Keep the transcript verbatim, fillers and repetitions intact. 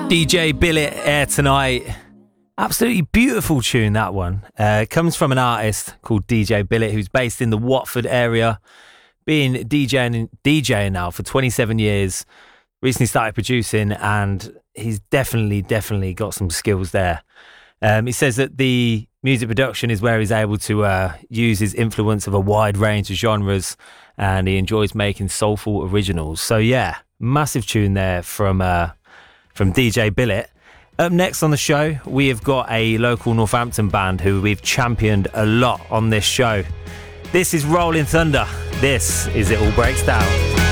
D J Billet Air Tonight. Absolutely beautiful tune, that one. Uh, it comes from an artist called D J Billet, who's based in the Watford area, been DJing, DJing now for twenty-seven years, recently started producing, and he's definitely, definitely got some skills there. Um, he says that the music production is where he's able to uh, use his influence of a wide range of genres, and he enjoys making soulful originals. So yeah, massive tune there from uh, from D J Billet. Up next on the show, we have got a local Northampton band who we've championed a lot on this show. This is Rolling Thunder. This is It All Breaks Down.